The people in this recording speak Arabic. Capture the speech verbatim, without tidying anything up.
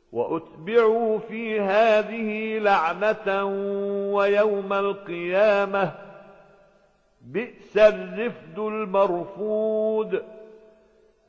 وأتبعوا في هذه لعنة ويوم القيامة بئس الرفد المرفود